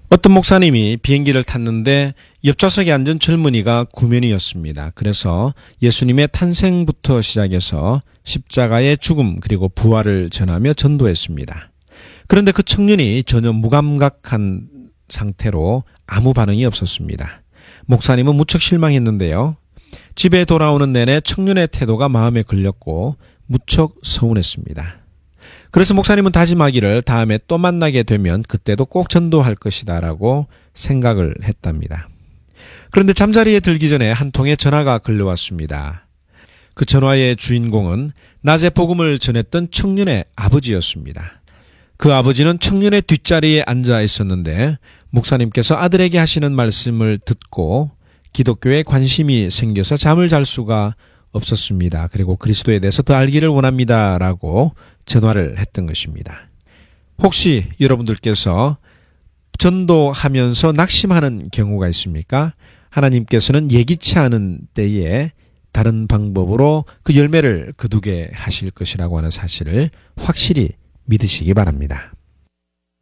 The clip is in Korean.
어떤 목사님이 비행기를 탔는데 옆좌석에 앉은 젊은이가 구면이었습니다. 그래서 예수님의 탄생부터 시작해서 십자가의 죽음 그리고 부활을 전하며 전도했습니다. 그런데 그 청년이 전혀 무감각한 상태로 아무 반응이 없었습니다. 목사님은 무척 실망했는데요. 집에 돌아오는 내내 청년의 태도가 마음에 걸렸고 무척 서운했습니다. 그래서 목사님은 다짐하기를 다음에 또 만나게 되면 그때도 꼭 전도할 것이다 라고 생각을 했답니다. 그런데 잠자리에 들기 전에 한 통의 전화가 걸려왔습니다. 그 전화의 주인공은 낮에 복음을 전했던 청년의 아버지였습니다. 그 아버지는 청년의 뒷자리에 앉아 있었는데 목사님께서 아들에게 하시는 말씀을 듣고 기독교에 관심이 생겨서 잠을 잘 수가 없었습니다. 그리고 그리스도에 대해서 더 알기를 원합니다 라고 전화를 했던 것입니다. 혹시 여러분들께서 전도하면서 낙심하는 경우가 있습니까? 하나님께서는 예기치 않은 때에 다른 방법으로 그 열매를 거두게 하실 것이라고 하는 사실을 확실히 믿으시기 바랍니다.